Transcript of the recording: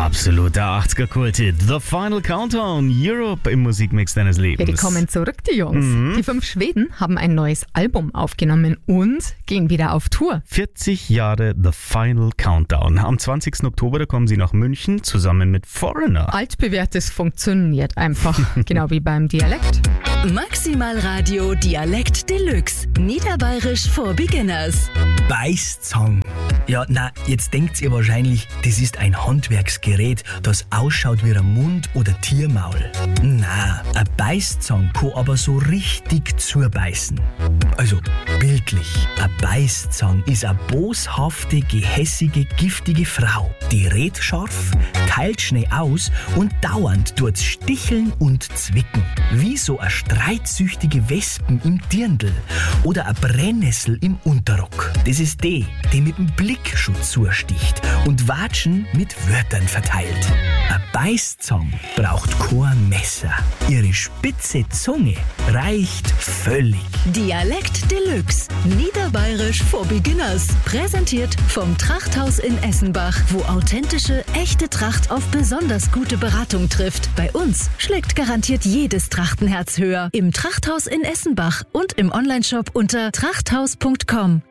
Absoluter 80er-Kult-Hit. The Final Countdown, Europe im Musikmix deines Lebens. Ja, die kommen zurück, die Jungs. Die 5 Schweden haben ein neues Album aufgenommen und gehen wieder auf Tour. 40 Jahre The Final Countdown. Am 20. Oktober, da kommen sie nach München zusammen mit Foreigner. Altbewährtes funktioniert einfach, genau wie beim Dialekt. Maximal Radio Dialekt Deluxe. Niederbayerisch for Beginners. Beißzang. Ja, na, jetzt denkt ihr wahrscheinlich, das ist ein Handwerksgerät, das ausschaut wie ein Mund- oder Tiermaul. Na, ein Beißzang kann aber so richtig zubeißen. Also bildlich. Ein Beißzang ist eine boshafte, gehässige, giftige Frau. Die redet scharf, teilt schnell aus und dauernd tut's sticheln und zwicken. Wie so eine streitsüchtige Wespen im Dirndl oder eine Brennnessel im Unterrock. Das ist die mit dem Blickschutz zusticht und Watschen mit Wörtern verteilt. Ein Beißzang braucht kein Messer. Ihre spitze Zunge reicht völlig. Dialekt Deluxe. Niederbayerisch for Beginners. Präsentiert vom Trachthaus in Essenbach, wo authentische, echte Tracht auf besonders gute Beratung trifft. Bei uns schlägt garantiert jedes Trachtenherz höher. Im Trachthaus in Essenbach und im Onlineshop unter trachthaus.com.